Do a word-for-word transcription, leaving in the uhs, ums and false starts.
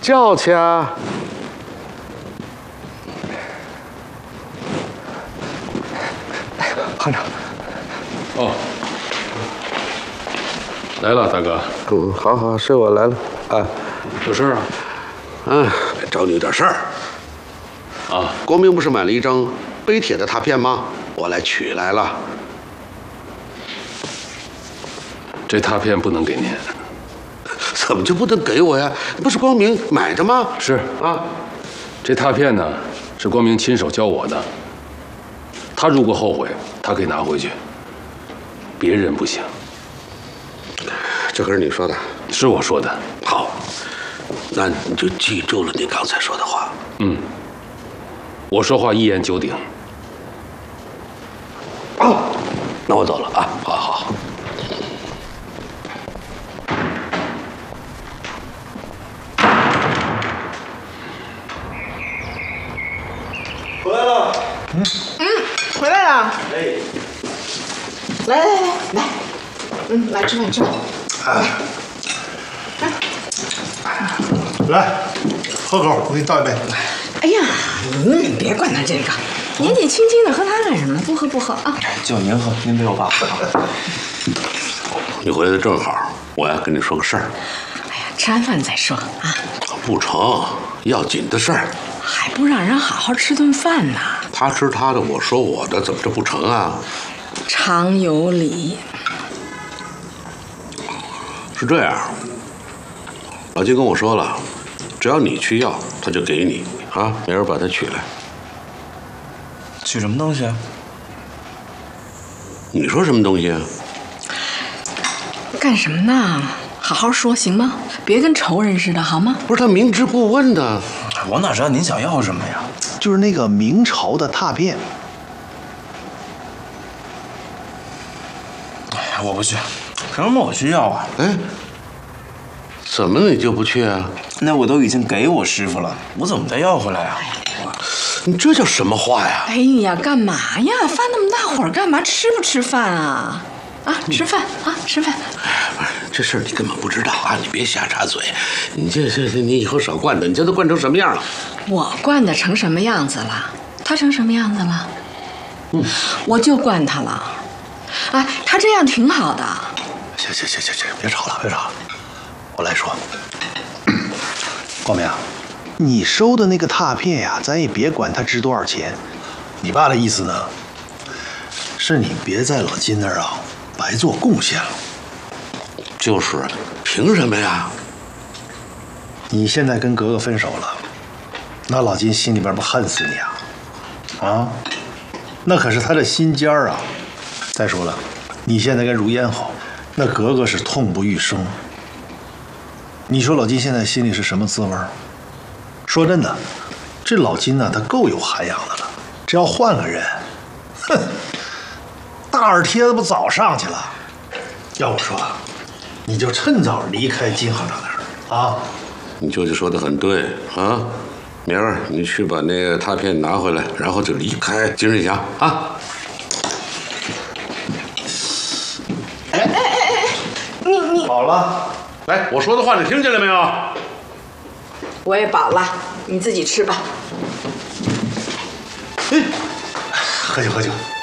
叫去啊？行长。 哦，来了，大哥。 嗯，好好，是我来了。啊， 有事啊？ 嗯，找你有点事儿。 啊， 光明不是买了一张碑帖的拓片吗？我来取来了。 这拓片不能给您。 怎么就不能给我呀？不是光明买的吗？ 是啊， 这拓片呢是光明亲手教我的。他如果后悔，他可以拿回去，别人不行。 这可是你说的？ 是我说的。 好，那你就记住了你刚才说的话。 嗯，我说话一言九鼎。 好，那我走了啊。好好好。 回来了。 嗯嗯，回来了。 哎， 来来来来，嗯，来吃饭吃饭。 哎，来，喝口，我给你倒一杯。 哎呀，你别管他这个，年纪轻轻的喝它干什么？不喝不喝啊。 就您喝，您没有爸喝。 你回来正好，我要跟你说个事儿。 哎呀，吃完饭再说啊。 不成，要紧的事儿。 还不让人好好吃顿饭呢。 他吃他的，我说我的，怎么这不成啊？ 常有理。 是这样，老金跟我说了，只要你去要，他就给你啊。明儿把他取来。 取什么东西啊？ 你说什么东西啊？ 干什么呢？好好说行吗？别跟仇人似的，好吗？ 不是他明知故问的。 我哪知道您想要什么呀？ 就是那个明朝的拓片。 哎，我不去，凭什么我去要啊？ 哎，怎么你就不去啊？ 那我都已经给我师傅了，我怎么再要回来啊？ 你这叫什么话呀？ 哎呀，干嘛呀？发那么大火干嘛？吃不吃饭啊？啊，吃饭啊，吃饭。 不是这事儿你根本不知道啊！你别瞎插嘴。你这这你以后少惯着，你这都惯成什么样了？ 我惯得成什么样子了？他成什么样子了？嗯，我就惯他了。哎，他这样挺好的。 行行行行行，别吵了别吵了，我来说。光明，你收的那个拓片呀，咱也别管它值多少钱。你爸的意思呢，是你别在老金那儿啊白做贡献了。 就是，凭什么呀？ 你现在跟格格分手了，那老金心里边不恨死你啊？啊，那可是他的心尖儿啊。再说了，你现在跟如烟好，那格格是痛不欲生。你说老金现在心里是什么滋味？说真的，这老金呢，他够有涵养的了。只要换个人，哼，大耳贴子不早上去了。要我说，你就趁早离开金行长那儿啊。 你舅舅说的很对啊，明儿你去把那个拓片拿回来，然后就离开金瑞祥啊。 哎哎哎哎，你你好了， 来，我说的话你听见了没有？ 我也饱了，你自己吃吧。 哎，喝酒喝酒。